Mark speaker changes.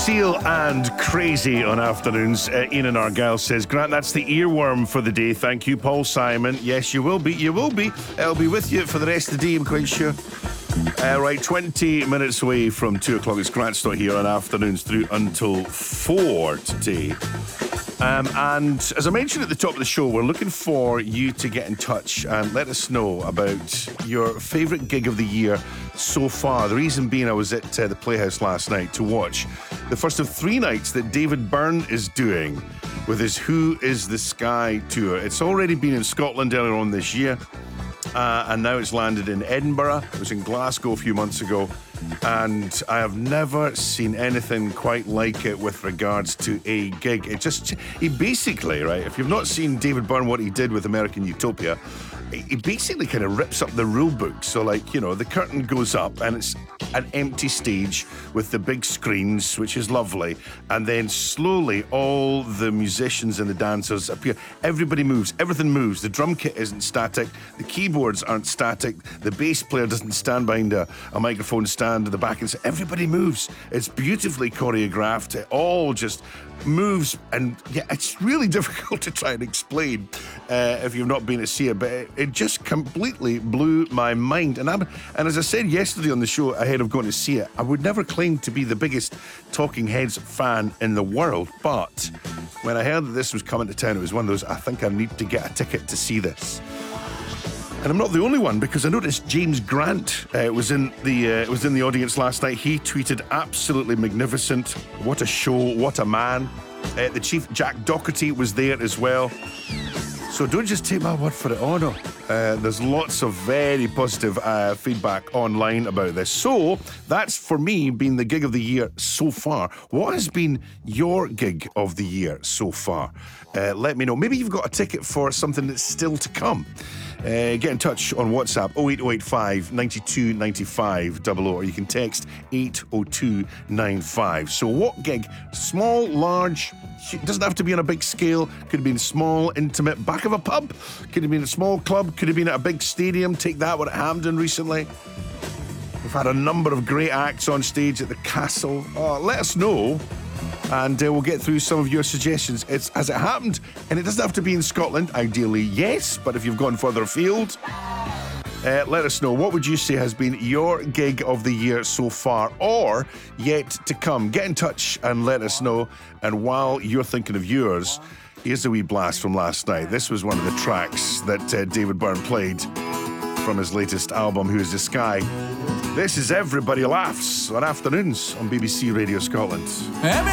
Speaker 1: Seal and Crazy on afternoons. Ian Argyle says, Grant, that's the earworm for the day. Thank you, Paul Simon. Yes, you will be. You will be. I'll be with you for the rest of the day, I'm quite sure. Right, 20 minutes away from 2 o'clock. It's Grant Stott here on afternoons through until 4 today. And as I mentioned at the top of the show, we're looking for you to get in touch and let us know about your favourite gig of the year so far. The reason being, I was at the Playhouse last night to watch the first of 3 nights that David Byrne is doing with his Who Is the Sky tour. It's already been in Scotland earlier on this year, and now it's landed in Edinburgh. It was in Glasgow a few months ago. And I have never seen anything quite like it with regards to a gig. He basically, right, if you've not seen David Byrne, what he did with American Utopia, he basically kind of rips up the rule book. So, like, you know, the curtain goes up and it's an empty stage with the big screens, which is lovely. And then slowly all the musicians and the dancers appear. Everybody moves. Everything moves. The drum kit isn't static. The keyboards aren't static. The bass player doesn't stand behind a microphone stand at the back. And so everybody moves. It's beautifully choreographed. It all just moves. And yeah, it's really difficult to try and explain if you've not been to see it. But it just completely blew my mind. And as I said yesterday on the show ahead of going to see it, I would never claim to be the biggest Talking Heads fan in the world. But when I heard that this was coming to town, it was one of those, I think I need to get a ticket to see this. And I'm not the only one, because I noticed James Grant was in the audience last night. He tweeted, absolutely magnificent. What a show, what a man. The chief, Jack Doherty, was there as well. So don't just take my word for it. Oh no, there's lots of very positive feedback online about this. So that's, for me, been the gig of the year so far. What has been your gig of the year so far? Let me know. Maybe you've got a ticket for something that's still to come. Get in touch on WhatsApp 08085 92 95 00, or you can text 80295. So what gig? Small, large? It doesn't have to be on a big scale. Could have been small, intimate, back of a pub. Could have been a small club. Could have been at a big stadium. Take that one at Hampden recently. We've had a number of great acts on stage at the Castle. Let us know, and we'll get through some of your suggestions. Has it happened? And it doesn't have to be in Scotland. Ideally, yes, but if you've gone further afield, let us know. What would you say has been your gig of the year so far, or yet to come? Get in touch and let us know. And while you're thinking of yours, here's a wee blast from last night. This was one of the tracks that David Byrne played from his latest album, Who Is the Sky. This is Everybody Laughs on afternoons on BBC Radio Scotland.